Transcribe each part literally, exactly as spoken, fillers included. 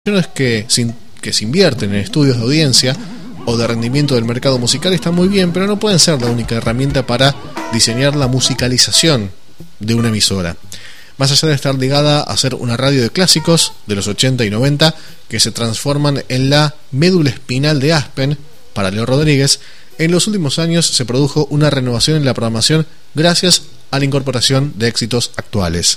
es que, sin, que se invierten en estudios de audiencia o de rendimiento del mercado musical están muy bien, pero no pueden ser la única herramienta para diseñar la musicalización de una emisora. Más allá de estar ligada a ser una radio de clásicos de los ochenta y noventa que se transforman en la médula espinal de Aspen para Leo Rodríguez, en los últimos años se produjo una renovación en la programación gracias a la incorporación de éxitos actuales.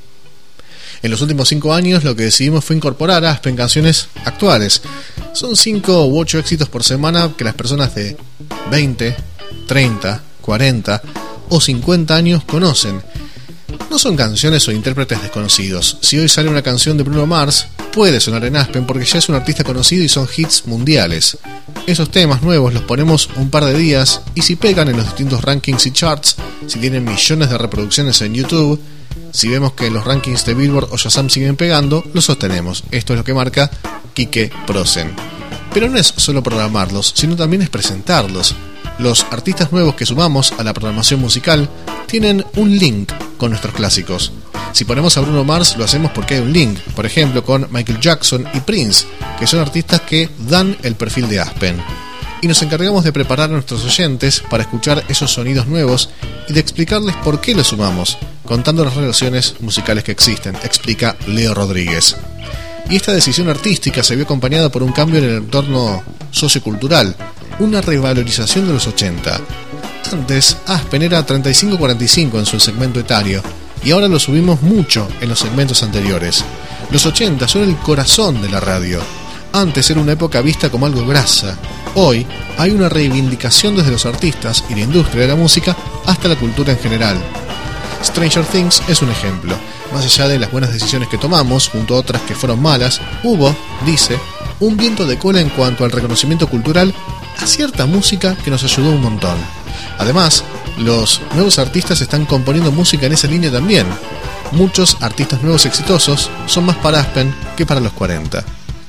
En los últimos cinco años lo que decidimos fue incorporar a Aspen canciones actuales. Son cinco u ocho éxitos por semana que las personas de veinte, treinta, cuarenta o cincuenta años conocen. No son canciones o intérpretes desconocidos. Si hoy sale una canción de Bruno Mars, puede sonar en Aspen porque ya es un artista conocido y son hits mundiales. Esos temas nuevos los ponemos un par de días y si pegan en los distintos rankings y charts, si tienen millones de reproducciones en YouTube, si vemos que los rankings de Billboard o Shazam siguen pegando, los sostenemos. Esto es lo que marca Quique Prosen. Pero no es solo programarlos, sino también es presentarlos. Los artistas nuevos que sumamos a la programación musical tienen un link con nuestros clásicos. Si ponemos a Bruno Mars, lo hacemos porque hay un link, por ejemplo con Michael Jackson y Prince, que son artistas que dan el perfil de Aspen. Y nos encargamos de preparar a nuestros oyentes para escuchar esos sonidos nuevos y de explicarles por qué los sumamos, contando las relaciones musicales que existen, explica Leo Rodríguez. Y esta decisión artística se vio acompañada por un cambio en el entorno sociocultural, una revalorización de los ochenta. Antes, Aspen era treinta y cinco cuarenta y cinco en su segmento etario, y ahora lo subimos mucho en los segmentos anteriores. Los ochenta son el corazón de la radio. Antes era una época vista como algo grasa. Hoy hay una reivindicación desde los artistas y la industria de la música hasta la cultura en general. Stranger Things es un ejemplo. Más allá de las buenas decisiones que tomamos, junto a otras que fueron malas, hubo, dice, un viento de cola en cuanto al reconocimiento cultural a cierta música que nos ayudó un montón. Además, los nuevos artistas están componiendo música en esa línea también. Muchos artistas nuevos exitosos son más para Aspen que para los cuarenta.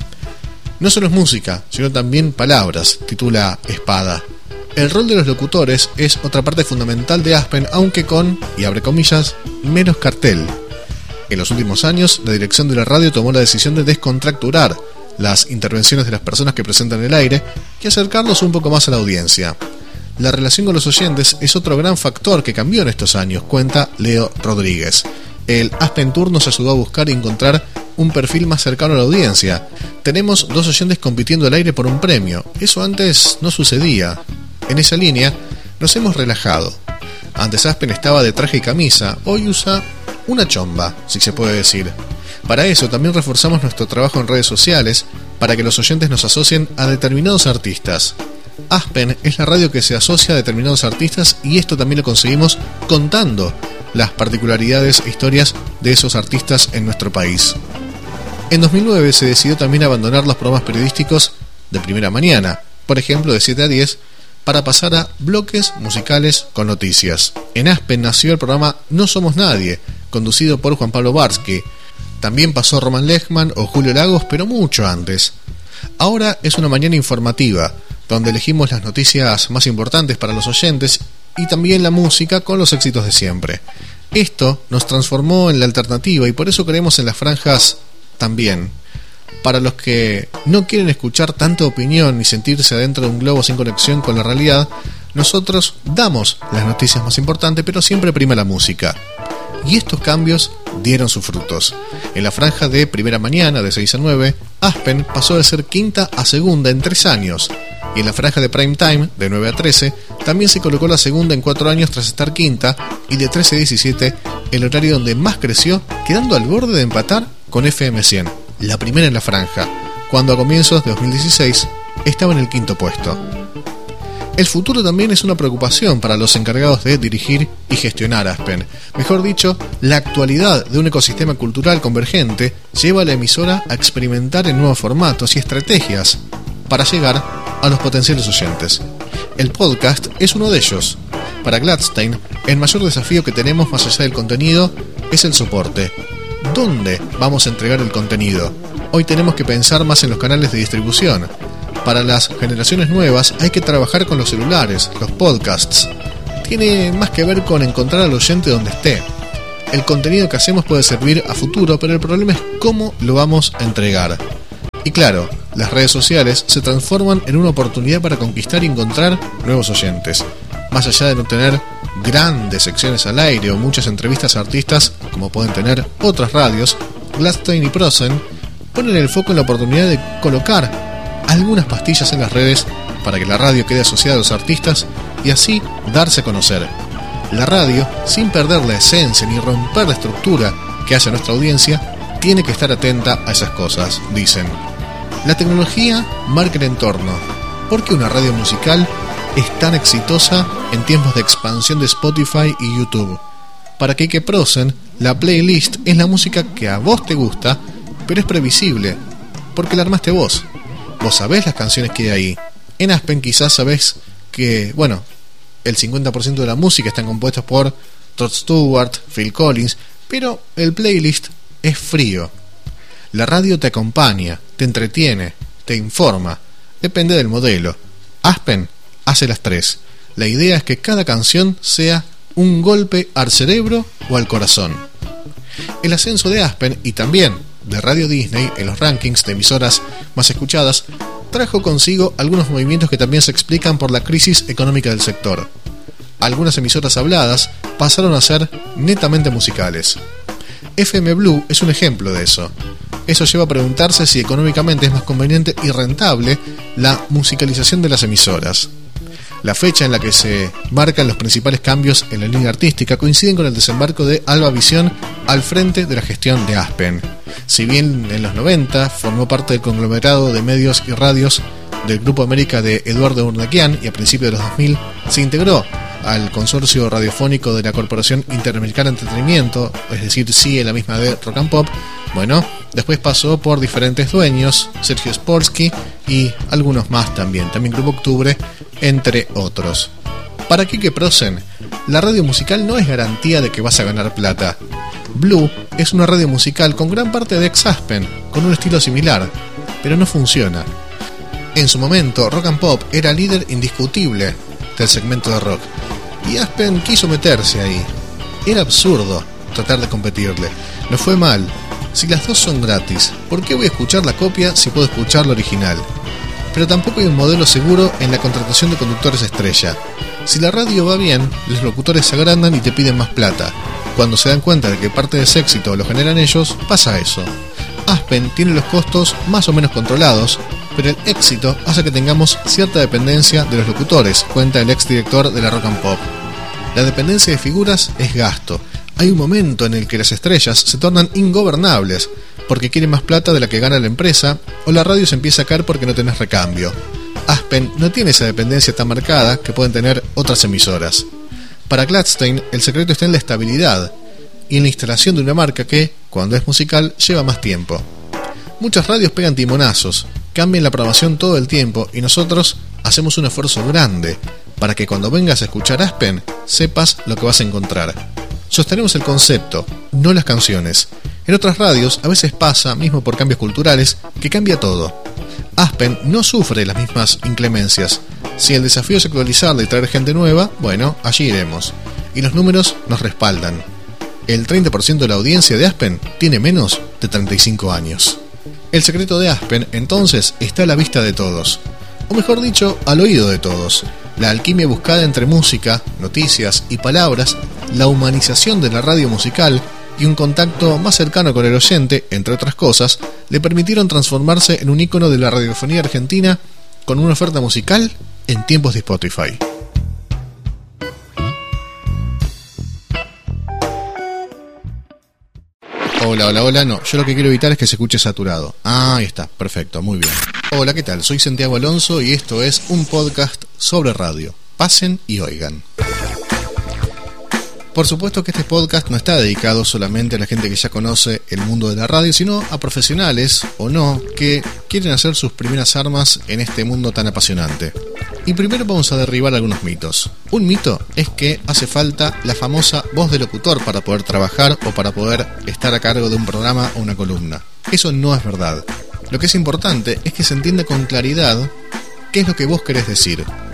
No solo es música, sino también palabras, titula Espada. El rol de los locutores es otra parte fundamental de Aspen, aunque con, y abre comillas, menos cartel. En los últimos años, la dirección de la radio tomó la decisión de descontracturar las intervenciones de las personas que presentan el aire y acercarlos un poco más a la audiencia. La relación con los oyentes es otro gran factor que cambió en estos años, cuenta Leo Rodríguez. El Aspen Tour nos ayudó a buscar y encontrar un perfil más cercano a la audiencia. Tenemos dos oyentes compitiendo al aire por un premio. Eso antes no sucedía. En esa línea nos hemos relajado. Antes Aspen estaba de traje y camisa, hoy usa una chomba, si se puede decir. Para eso también reforzamos nuestro trabajo en redes sociales para que los oyentes nos asocien a determinados artistas. Aspen es la radio que se asocia a determinados artistas y esto también lo conseguimos contando las particularidades e historias de esos artistas en nuestro país. En dos mil nueve se decidió también abandonar los programas periodísticos de primera mañana, por ejemplo de siete a diez, para pasar a bloques musicales con noticias. En Aspen nació el programa No Somos Nadie, conducido por Juan Pablo Barsky. También pasó Roman Lechman o Julio Lagos, pero mucho antes. Ahora es una mañana informativa, donde elegimos las noticias más importantes para los oyentes y también la música con los éxitos de siempre. Esto nos transformó en la alternativa y por eso creemos en las franjas también. Para los que no quieren escuchar tanta opinión ni sentirse adentro de un globo sin conexión con la realidad, nosotros damos las noticias más importantes, pero siempre prima la música. Y estos cambios dieron sus frutos. En la franja de primera mañana, de seis a nueve, Aspen pasó de ser quinta a segunda en tres años. Y en la franja de prime time, de nueve a trece, también se colocó la segunda en cuatro años tras estar quinta, y de trece a diecisiete, el horario donde más creció, quedando al borde de empatar con F M cien, la primera en la franja, cuando a comienzos de dos mil dieciséis estaba en el quinto puesto. El futuro también es una preocupación para los encargados de dirigir y gestionar Aspen. Mejor dicho, la actualidad de un ecosistema cultural convergente lleva a la emisora a experimentar en nuevos formatos y estrategias para llegar a los potenciales oyentes. El podcast es uno de ellos. Para Gladstein, el mayor desafío que tenemos más allá del contenido es el soporte. ¿Dónde vamos a entregar el contenido? Hoy tenemos que pensar más en los canales de distribución. Para las generaciones nuevas hay que trabajar con los celulares, los podcasts. Tiene más que ver con encontrar al oyente donde esté. El contenido que hacemos puede servir a futuro, pero el problema es cómo lo vamos a entregar. Y claro, las redes sociales se transforman en una oportunidad para conquistar y encontrar nuevos oyentes. Más allá de no tener grandes secciones al aire o muchas entrevistas a artistas, como pueden tener otras radios, Gladstein y Prosen ponen el foco en la oportunidad de colocar algunas pastillas en las redes para que la radio quede asociada a los artistas y así darse a conocer. La radio, sin perder la esencia ni romper la estructura que hace nuestra audiencia, tiene que estar atenta a esas cosas, dicen. La tecnología marca el entorno. ¿Por qué una radio musical es tan exitosa en tiempos de expansión de Spotify y YouTube? Para Keike Prosen, la playlist es la música que a vos te gusta, pero es previsible, porque la armaste vos. Vos sabés las canciones que hay ahí. En Aspen quizás sabés que, bueno, el cincuenta por ciento de la música están compuestos por Rod Stewart, Phil Collins, pero el playlist es frío. La radio te acompaña, te entretiene, te informa, depende del modelo. Aspen hace las tres. La idea es que cada canción sea un golpe al cerebro o al corazón. El ascenso de Aspen y también de Radio Disney en los rankings de emisoras más escuchadas trajo consigo algunos movimientos que también se explican por la crisis económica del sector. Algunas emisoras habladas pasaron a ser netamente musicales. F M Blue es un ejemplo de eso. Eso lleva a preguntarse si económicamente es más conveniente y rentable la musicalización de las emisoras. La fecha en la que se marcan los principales cambios en la línea artística coinciden con el desembarco de Alba Visión al frente de la gestión de Aspen. Si bien en los noventa formó parte del conglomerado de medios y radios del Grupo América de Eduardo Urnequian y a principios de los dos mil se integró al consorcio radiofónico de la Corporación Interamericana de Entretenimiento, es decir, sí en la misma de Rock and Pop. Bueno, después pasó por diferentes dueños, Sergio Sporsky y algunos más también, también Grupo Octubre, entre otros. Para Keike Prosen, la radio musical no es garantía de que vas a ganar plata. Blue es una radio musical con gran parte de ex-Aspen, con un estilo similar, pero no funciona. En su momento, Rock and Pop era líder indiscutible del segmento de rock, y Aspen quiso meterse ahí. Era absurdo tratar de competirle. No fue mal. Si las dos son gratis, ¿por qué voy a escuchar la copia si puedo escuchar la original? Pero tampoco hay un modelo seguro en la contratación de conductores estrella. Si la radio va bien, los locutores se agrandan y te piden más plata. Cuando se dan cuenta de que parte de ese éxito lo generan ellos, pasa eso. Aspen tiene los costos más o menos controlados, pero el éxito hace que tengamos cierta dependencia de los locutores, cuenta el exdirector de la Rock and Pop. La dependencia de figuras es gasto. Hay un momento en el que las estrellas se tornan ingobernables porque quieren más plata de la que gana la empresa, o la radio se empieza a caer porque no tenés recambio. Aspen no tiene esa dependencia tan marcada que pueden tener otras emisoras. Para Gladstein, el secreto está en la estabilidad y en la instalación de una marca que, cuando es musical, lleva más tiempo. Muchas radios pegan timonazos, cambian la programación todo el tiempo y nosotros hacemos un esfuerzo grande para que cuando vengas a escuchar Aspen sepas lo que vas a encontrar. Sostenemos el concepto, no las canciones. En otras radios a veces pasa, mismo por cambios culturales, que cambia todo. Aspen no sufre las mismas inclemencias. Si el desafío es actualizarla y traer gente nueva, bueno, allí iremos. Y los números nos respaldan. El treinta por ciento de la audiencia de Aspen tiene menos de treinta y cinco años. El secreto de Aspen, entonces, está a la vista de todos. O mejor dicho, al oído de todos. La alquimia buscada entre música, noticias y palabras, la humanización de la radio musical y un contacto más cercano con el oyente, entre otras cosas, le permitieron transformarse en un ícono de la radiofonía argentina con una oferta musical en tiempos de Spotify. Hola, hola, hola, no, yo lo que quiero evitar es que se escuche saturado. Ah, ahí está, perfecto, muy bien. Hola, ¿qué tal? Soy Santiago Alonso y esto es un podcast sobre radio. Pasen y oigan. Por supuesto que este podcast no está dedicado solamente a la gente que ya conoce el mundo de la radio, sino a profesionales o no que quieren hacer sus primeras armas en este mundo tan apasionante. Y primero vamos a derribar algunos mitos. Un mito es que hace falta la famosa voz de locutor para poder trabajar o para poder estar a cargo de un programa o una columna. Eso no es verdad. Lo que es importante es que se entienda con claridad qué es lo que vos querés decir.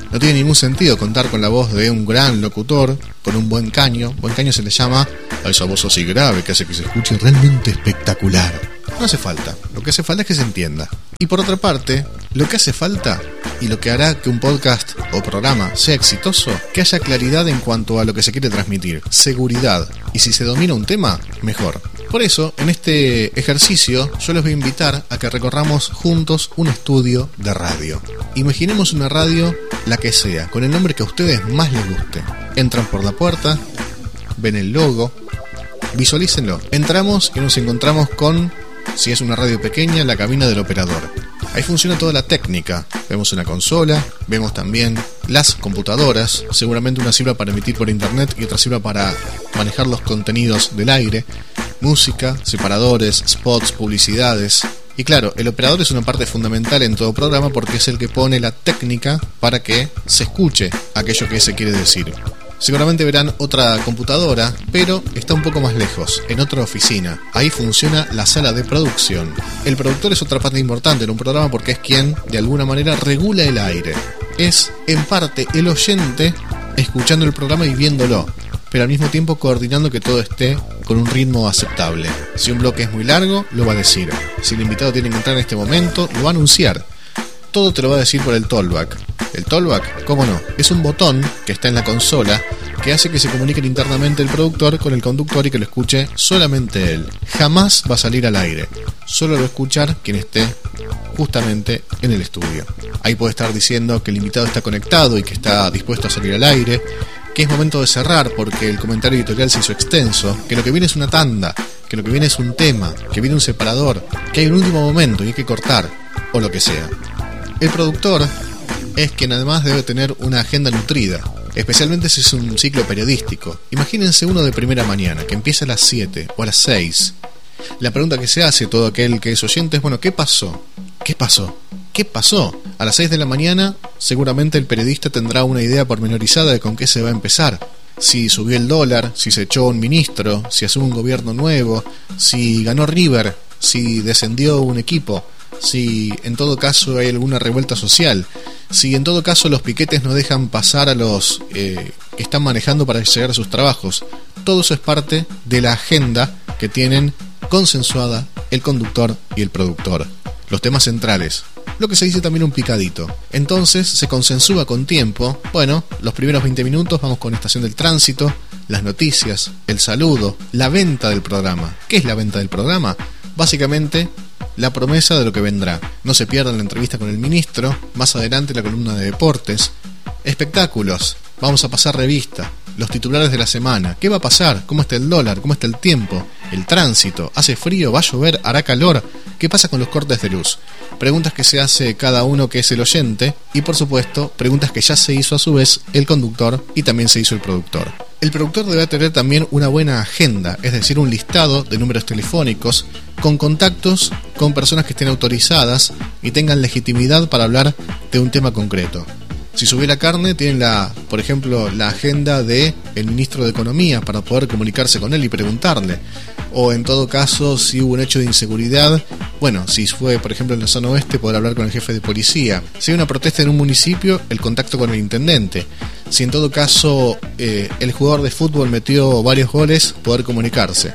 No tiene ningún sentido contar con la voz de un gran locutor, con un buen caño. Buen caño se le llama a esa voz así grave que hace que se escuche realmente espectacular. No hace falta, lo que hace falta es que se entienda. Y por otra parte, lo que hace falta y lo que hará que un podcast o programa sea exitoso, que haya claridad en cuanto a lo que se quiere transmitir, seguridad, y si se domina un tema, mejor. Por eso, en este ejercicio, yo les voy a invitar a que recorramos juntos un estudio de radio. Imaginemos una radio, la que sea, con el nombre que a ustedes más les guste. Entran por la puerta, ven el logo, visualícenlo. Entramos y nos encontramos con, si es una radio pequeña, la cabina del operador. Ahí funciona toda la técnica. Vemos una consola, vemos también las computadoras. Seguramente una sirva para emitir por internet y otra sirva para manejar los contenidos del aire. Música, separadores, spots, publicidades. Y claro, el operador es una parte fundamental en todo programa porque es el que pone la técnica para que se escuche aquello que se quiere decir. Seguramente verán otra computadora, pero está un poco más lejos, en otra oficina. Ahí funciona la sala de producción. El productor es otra parte importante en un programa porque es quien, de alguna manera, regula el aire. Es, en parte, el oyente escuchando el programa y viéndolo, pero al mismo tiempo coordinando que todo esté con un ritmo aceptable. Si un bloque es muy largo, lo va a decir. Si el invitado tiene que entrar en este momento, lo va a anunciar. Todo te lo va a decir por el talkback. El talkback, ¿cómo no? Es un botón que está en la consola que hace que se comunique internamente el productor con el conductor y que lo escuche solamente él. Jamás va a salir al aire. Solo lo va a escuchar quien esté justamente en el estudio. Ahí puede estar diciendo que el invitado está conectado y que está dispuesto a salir al aire, que es momento de cerrar porque el comentario editorial se hizo extenso, que lo que viene es una tanda, que lo que viene es un tema, que viene un separador, que hay un último momento y hay que cortar, o lo que sea. El productor es quien además debe tener una agenda nutrida, especialmente si es un ciclo periodístico. Imagínense uno de primera mañana, que empieza a las siete o a las seis. La pregunta que se hace todo aquel que es oyente es, bueno, ¿qué pasó? ¿Qué pasó? ¿Qué pasó? A las seis de la mañana seguramente el periodista tendrá una idea pormenorizada de con qué se va a empezar. Si subió el dólar, si se echó un ministro, si asume un gobierno nuevo, si ganó River, si descendió un equipo, si en todo caso hay alguna revuelta social, si en todo caso los piquetes no dejan pasar a los eh, que están manejando para llegar a sus trabajos. Todo eso es parte de la agenda que tienen consensuada el conductor y el productor. Los temas centrales, lo que se dice también un picadito. Entonces se consensúa con tiempo. Bueno, los primeros veinte minutos vamos con estación del tránsito, las noticias, el saludo, la venta del programa. ¿Qué es la venta del programa? Básicamente la promesa de lo que vendrá. No se pierdan la entrevista con el ministro, más adelante la columna de deportes, espectáculos, vamos a pasar revista, los titulares de la semana, qué va a pasar, cómo está el dólar, cómo está el tiempo, el tránsito, hace frío, va a llover, hará calor, qué pasa con los cortes de luz. Preguntas que se hace cada uno que es el oyente y por supuesto preguntas que ya se hizo a su vez el conductor y también se hizo el productor. El productor debe tener también una buena agenda, es decir, un listado de números telefónicos con contactos con personas que estén autorizadas y tengan legitimidad para hablar de un tema concreto. Si subió la carne, tienen la, por ejemplo, la agenda de el ministro de Economía para poder comunicarse con él y preguntarle. O en todo caso, si hubo un hecho de inseguridad, bueno, si fue, por ejemplo, en la zona oeste, poder hablar con el jefe de policía. Si hay una protesta en un municipio, el contacto con el intendente. Si en todo caso eh, el jugador de fútbol metió varios goles, poder comunicarse.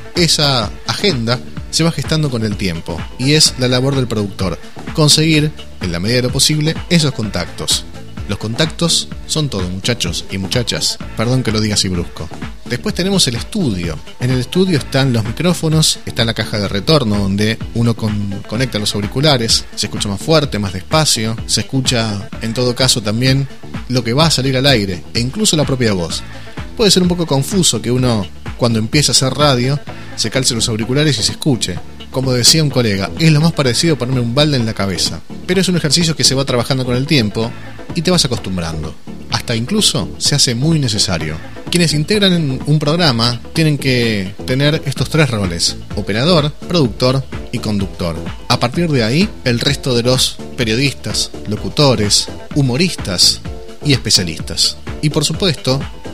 Esa agenda se va gestando con el tiempo y es la labor del productor, conseguir, en la medida de lo posible, esos contactos. Los contactos son todo, muchachos y muchachas. Perdón que lo diga así brusco. Después tenemos el estudio. En el estudio están los micrófonos, está la caja de retorno donde uno con, conecta los auriculares, se escucha más fuerte, más despacio, se escucha en todo caso también lo que va a salir al aire e incluso la propia voz. Puede ser un poco confuso que uno, cuando empieza a hacer radio, se calce los auriculares y se escuche. Como decía un colega, es lo más parecido a ponerme un balde en la cabeza. Pero es un ejercicio que se va trabajando con el tiempo y te vas acostumbrando. Hasta incluso se hace muy necesario. Quienes integran un programa tienen que tener estos tres roles: operador, productor y conductor. A partir de ahí, el resto de los periodistas, locutores, humoristas y especialistas. Y por supuesto,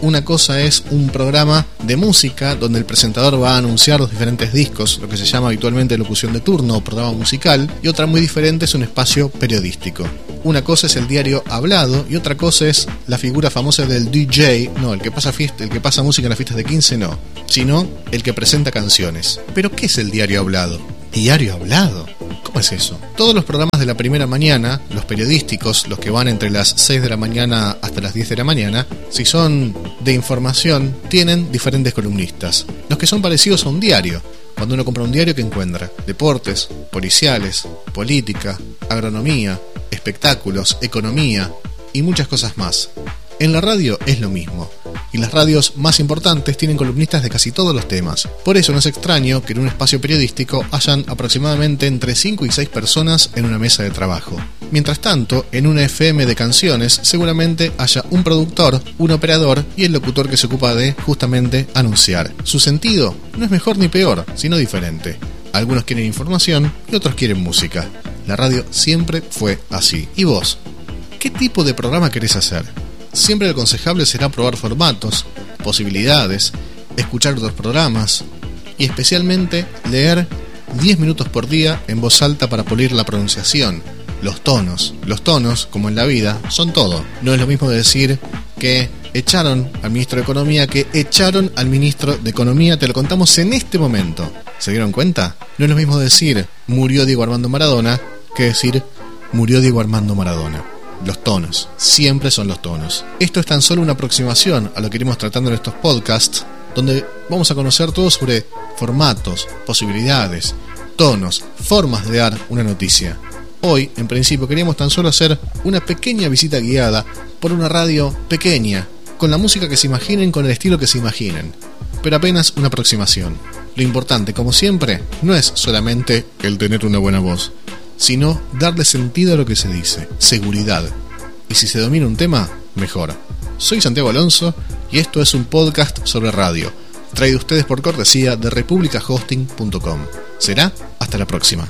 Una cosa es un programa de música donde el presentador va a anunciar los diferentes discos, lo que se llama habitualmente locución de turno o programa musical, y otra muy diferente es un espacio periodístico. Una cosa es el diario hablado y otra cosa es la figura famosa del D J, no, el que pasa fiesta, el que pasa música en las fiestas de quince no, sino el que presenta canciones. ¿Pero qué es el diario hablado? ¿Diario hablado? ¿Cómo es eso? Todos los programas de la primera mañana, los periodísticos, los que van entre las seis de la mañana hasta las diez de la mañana, si son de información, tienen diferentes columnistas. Los que son parecidos a un diario. Cuando uno compra un diario, ¿qué encuentra? Deportes, policiales, política, agronomía, espectáculos, economía y muchas cosas más. En la radio es lo mismo, y las radios más importantes tienen columnistas de casi todos los temas. Por eso no es extraño que en un espacio periodístico hayan aproximadamente entre cinco y seis personas en una mesa de trabajo. Mientras tanto, en una F M de canciones seguramente haya un productor, un operador y el locutor que se ocupa de, justamente, anunciar. Su sentido no es mejor ni peor, sino diferente. Algunos quieren información y otros quieren música. La radio siempre fue así. ¿Y vos? ¿Qué tipo de programa querés hacer? Siempre lo aconsejable será probar formatos, posibilidades, escuchar otros programas y especialmente leer diez minutos por día en voz alta para pulir la pronunciación, los tonos. Los tonos, como en la vida, son todo. No es lo mismo decir que echaron al ministro de Economía que echaron al ministro de Economía. Te lo contamos en este momento. ¿Se dieron cuenta? No es lo mismo decir murió Diego Armando Maradona que decir murió Diego Armando Maradona. Los tonos, siempre son los tonos. Esto es tan solo una aproximación a lo que iremos tratando en estos podcasts, donde vamos a conocer todo sobre formatos, posibilidades, tonos, formas de dar una noticia. Hoy, en principio, queríamos tan solo hacer una pequeña visita guiada por una radio pequeña, con la música que se imaginen, con el estilo que se imaginen, pero apenas una aproximación. Lo importante, como siempre, no es solamente el tener una buena voz, sino darle sentido a lo que se dice, seguridad. Y si se domina un tema, mejor. Soy Santiago Alonso y esto es un podcast sobre radio, traído a ustedes por cortesía de republica hosting punto com. Será hasta la próxima.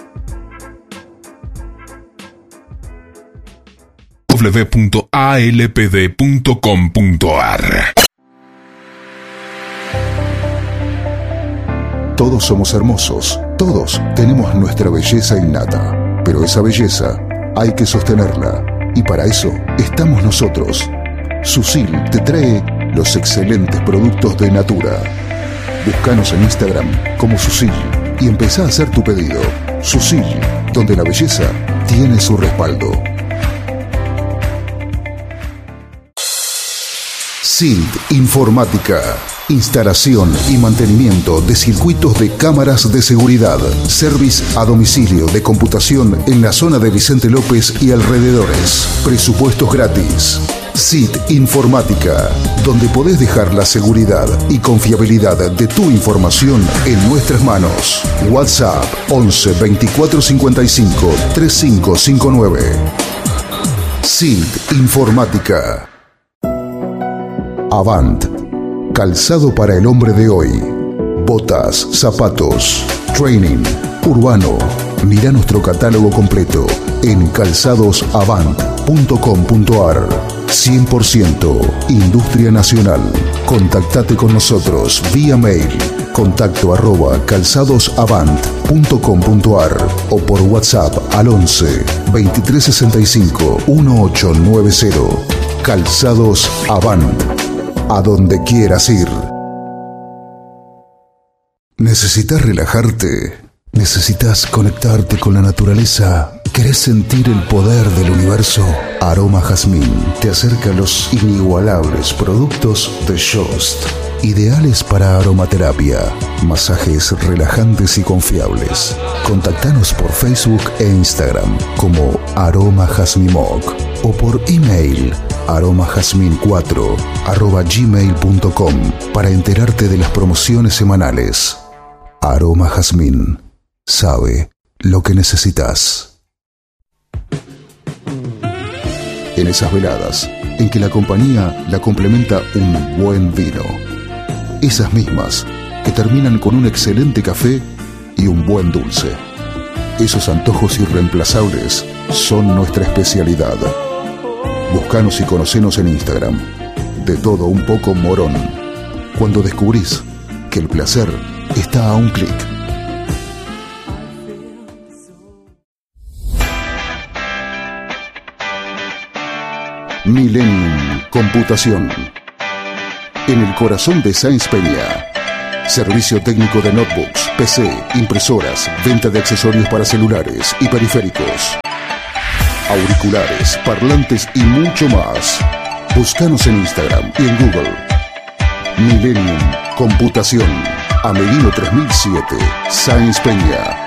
doble u doble u doble u punto a l p d punto com punto a r Todos somos hermosos, todos tenemos nuestra belleza innata, pero esa belleza hay que sostenerla, y para eso estamos nosotros. Susil te trae los excelentes productos de Natura. Búscanos en Instagram como Susil y empezá a hacer tu pedido. Susil, donde la belleza tiene su respaldo. S I L T Informática. Instalación y mantenimiento de circuitos de cámaras de seguridad. Service a domicilio de computación en la zona de Vicente López y alrededores. Presupuestos gratis. S I L T Informática, donde podés dejar la seguridad y confiabilidad de tu información en nuestras manos. WhatsApp once veinticuatro cincuenta y cinco treinta y cinco cincuenta y nueve. S I L T Informática. Avant. Calzado para el hombre de hoy. Botas, zapatos, training, urbano. Mira nuestro catálogo completo en calzados avant punto com punto a r. cien por ciento Industria Nacional. Contactate con nosotros vía mail. Contacto arroba calzadosavant punto com punto a r o por WhatsApp al once veintitrés sesenta y cinco dieciocho noventa. Calzados Avant. A donde quieras ir. ¿Necesitas relajarte? ¿Necesitas conectarte con la naturaleza? ¿Querés sentir el poder del universo? Aroma Jazmín te acerca a los inigualables productos de Jost, ideales para aromaterapia, masajes relajantes y confiables. Contactanos por Facebook e Instagram como Aroma Jazmimoc o por email aromajazmin cuatro arroba gmail punto com para enterarte de las promociones semanales. Aroma Jazmín sabe lo que necesitas. En esas veladas en que la compañía la complementa un buen vino. Esas mismas que terminan con un excelente café y un buen dulce. Esos antojos irreemplazables son nuestra especialidad. Búscanos y conocenos en Instagram. De todo un poco Morón. Cuando descubrís que el placer está a un clic. Millennium Computación. En el corazón de Sáenz Peña. Servicio técnico de notebooks, P C, impresoras, venta de accesorios para celulares y periféricos, auriculares, parlantes y mucho más. Búscanos en Instagram y en Google. Millennium Computación. Amelino tres mil siete, Sáenz Peña.